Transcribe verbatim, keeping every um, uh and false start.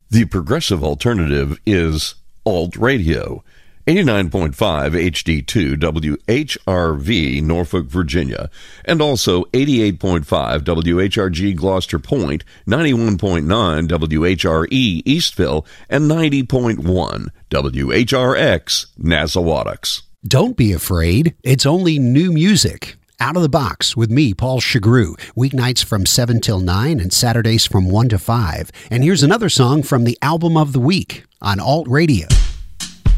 The progressive alternative is Alt Radio. eighty-nine point five H D two W H R V, Norfolk, Virginia, and also eighty-eight point five W H R G Gloucester Point, ninety-one point nine W H R E Eastville, and ninety point one W H R X Nassauwatucks. Don't be afraid. It's only new music. Out of the Box with me, Paul Chagru, weeknights from seven till nine and Saturdays from one to five. And here's another song from the Album of the Week on Alt Radio.